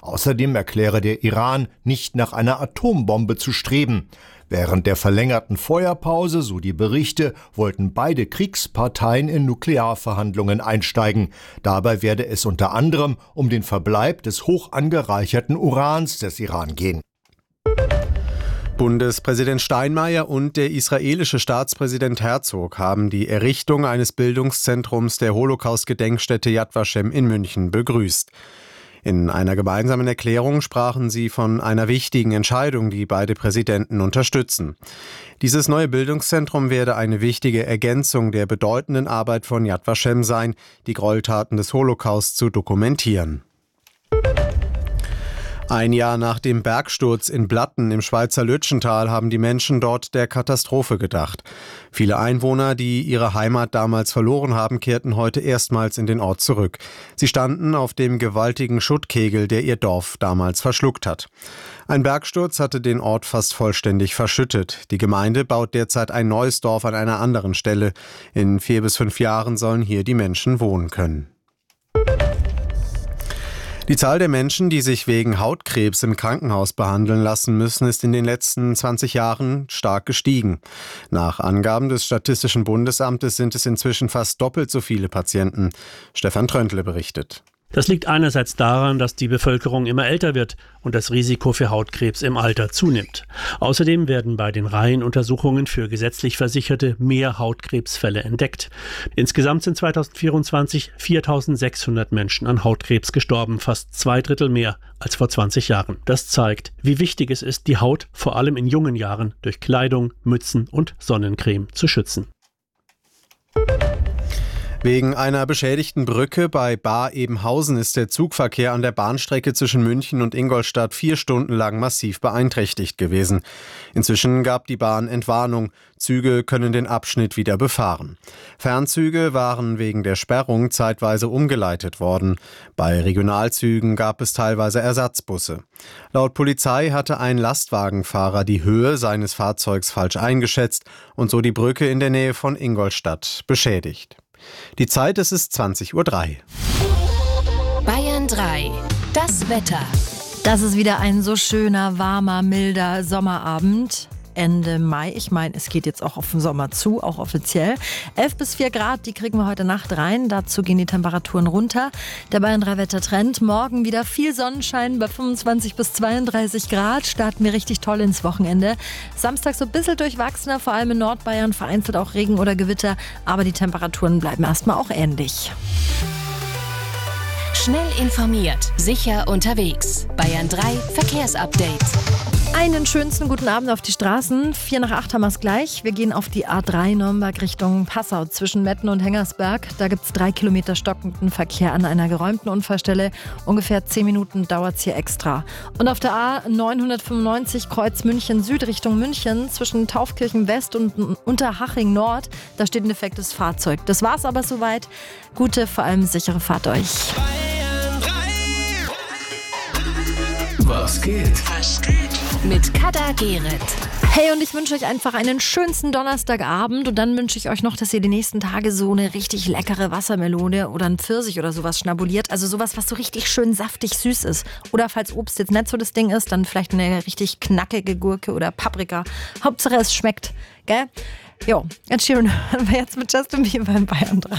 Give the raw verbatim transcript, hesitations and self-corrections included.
Außerdem erkläre der Iran, nicht nach einer Atombombe zu streben. Während der verlängerten Feuerpause, so die Berichte, wollten beide Kriegsparteien in Nuklearverhandlungen einsteigen. Dabei werde es unter anderem um den Verbleib des hoch angereicherten Urans des Iran gehen. Bundespräsident Steinmeier und der israelische Staatspräsident Herzog haben die Errichtung eines Bildungszentrums der Holocaust-Gedenkstätte Yad Vashem in München begrüßt. In einer gemeinsamen Erklärung sprachen sie von einer wichtigen Entscheidung, die beide Präsidenten unterstützen. Dieses neue Bildungszentrum werde eine wichtige Ergänzung der bedeutenden Arbeit von Yad Vashem sein, die Gräueltaten des Holocaust zu dokumentieren. Ein Jahr nach dem Bergsturz in Blatten im Schweizer Lütschental haben die Menschen dort der Katastrophe gedacht. Viele Einwohner, die ihre Heimat damals verloren haben, kehrten heute erstmals in den Ort zurück. Sie standen auf dem gewaltigen Schuttkegel, der ihr Dorf damals verschluckt hat. Ein Bergsturz hatte den Ort fast vollständig verschüttet. Die Gemeinde baut derzeit ein neues Dorf an einer anderen Stelle. In vier bis fünf Jahren sollen hier die Menschen wohnen können. Die Zahl der Menschen, die sich wegen Hautkrebs im Krankenhaus behandeln lassen müssen, ist in den letzten zwanzig Jahren stark gestiegen. Nach Angaben des Statistischen Bundesamtes sind es inzwischen fast doppelt so viele Patienten. Stefan Tröntle berichtet. Das liegt einerseits daran, dass die Bevölkerung immer älter wird und das Risiko für Hautkrebs im Alter zunimmt. Außerdem werden bei den Reihenuntersuchungen für gesetzlich Versicherte mehr Hautkrebsfälle entdeckt. Insgesamt sind zweitausendvierundzwanzig viertausendsechshundert Menschen an Hautkrebs gestorben, fast zwei Drittel mehr als vor zwanzig Jahren. Das zeigt, wie wichtig es ist, die Haut vor allem in jungen Jahren durch Kleidung, Mützen und Sonnencreme zu schützen. Wegen einer beschädigten Brücke bei Baar-Ebenhausen ist der Zugverkehr an der Bahnstrecke zwischen München und Ingolstadt vier Stunden lang massiv beeinträchtigt gewesen. Inzwischen gab die Bahn Entwarnung. Züge können den Abschnitt wieder befahren. Fernzüge waren wegen der Sperrung zeitweise umgeleitet worden. Bei Regionalzügen gab es teilweise Ersatzbusse. Laut Polizei hatte ein Lastwagenfahrer die Höhe seines Fahrzeugs falsch eingeschätzt und so die Brücke in der Nähe von Ingolstadt beschädigt. Die Zeit, es ist zwanzig Uhr drei. Bayern drei, das Wetter. Das ist wieder ein so schöner, warmer, milder Sommerabend. Ende Mai. Ich meine, es geht jetzt auch auf den Sommer zu, auch offiziell. elf bis vier Grad, die kriegen wir heute Nacht rein. Dazu gehen die Temperaturen runter. Der Bayern drei Wettertrend. Morgen wieder viel Sonnenschein bei fünfundzwanzig bis zweiunddreißig Grad. Starten wir richtig toll ins Wochenende. Samstag so ein bisschen durchwachsener, vor allem in Nordbayern, vereinzelt auch Regen oder Gewitter. Aber die Temperaturen bleiben erstmal auch ähnlich. Schnell informiert, sicher unterwegs. Bayern drei Verkehrsupdate. Einen schönsten guten Abend auf die Straßen. Vier nach acht haben wir es gleich. Wir gehen auf die A drei Nürnberg Richtung Passau zwischen Metten und Hengersberg. Da gibt es drei Kilometer stockenden Verkehr an einer geräumten Unfallstelle. Ungefähr zehn Minuten dauert es hier extra. Und auf der A neunhundertfünfundneunzig Kreuz München Süd Richtung München zwischen Taufkirchen West und Unterhaching Nord. Da steht ein defektes Fahrzeug. Das war's aber soweit. Gute, vor allem sichere Fahrt euch. Was geht? Was geht? Mit Kada Gerrit. Hey, und ich wünsche euch einfach einen schönsten Donnerstagabend und dann wünsche ich euch noch, dass ihr die nächsten Tage so eine richtig leckere Wassermelone oder einen Pfirsich oder sowas schnabuliert. Also sowas, was so richtig schön saftig süß ist. Oder falls Obst jetzt nicht so das Ding ist, dann vielleicht eine richtig knackige Gurke oder Paprika. Hauptsache es schmeckt, gell? Jo, Ed Sheeran hören wir jetzt mit Justin Bieber in Bayern drei.